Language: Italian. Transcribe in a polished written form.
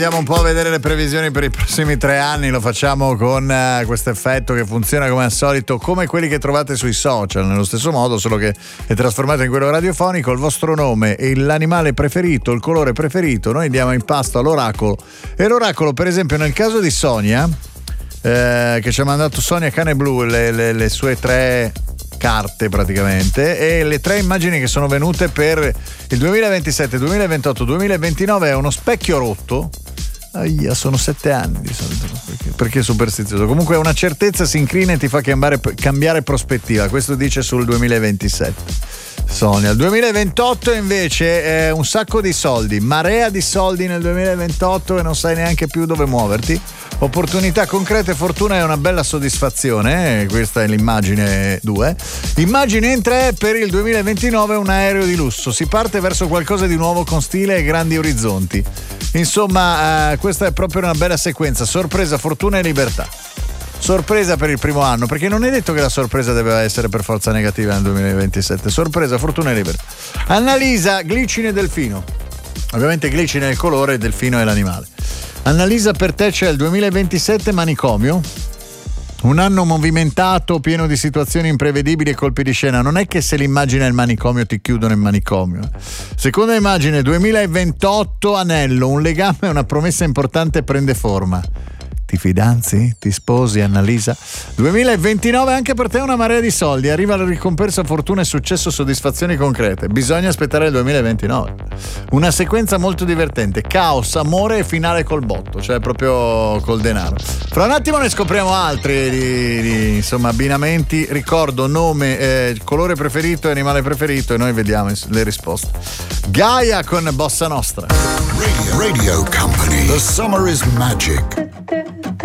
Andiamo un po' a vedere le previsioni per i prossimi 3 anni, lo facciamo con questo effetto che funziona come al solito, come quelli che trovate sui social, nello stesso modo, solo che è trasformato in quello radiofonico. Il vostro nome e l'animale preferito, il colore preferito, noi diamo in pasto all'oracolo. E l'oracolo, per esempio, nel caso di Sonia, che ci ha mandato Sonia Cane Blu le sue 3 carte praticamente, e le 3 immagini che sono venute per il 2027, 2028, 2029 è uno specchio rotto. Sono 7 anni di solito, perché è superstizioso. Comunque una certezza si incrina e ti fa cambiare prospettiva. Questo dice sul 2027 Sonia. Il 2028 invece è un sacco di soldi, marea di soldi nel 2028 e non sai neanche più dove muoverti. Opportunità concrete, fortuna e una bella soddisfazione. Questa è l'immagine 2. Immagine in 3 per il 2029, un aereo di lusso. Si parte verso qualcosa di nuovo con stile e grandi orizzonti. Insomma, questa è proprio una bella sequenza. Sorpresa, fortuna e libertà. Sorpresa per il primo anno, perché non è detto che la sorpresa deve essere per forza negativa nel 2027. Sorpresa, fortuna e libertà. Annalisa, glicine e delfino. Ovviamente glicine è il colore, delfino è l'animale. Annalisa, per te c'è il 2027 manicomio. Un anno movimentato, pieno di situazioni imprevedibili e colpi di scena. Non è che se l'immagine è il manicomio ti chiudono in manicomio. Seconda immagine, 2028 anello, un legame e una promessa importante prende forma. Ti fidanzi? Ti sposi, Annalisa? 2029 anche per te una marea di soldi. Arriva la ricompensa, fortuna e successo, soddisfazioni concrete. Bisogna aspettare il 2029. Una sequenza molto divertente. Caos, amore e finale col botto, cioè proprio col denaro. Fra un attimo ne scopriamo altri di insomma abbinamenti. Ricordo nome, colore preferito e animale preferito, e noi vediamo le risposte. Gaia con Bossa Nostra. Radio Company. The summer is magic.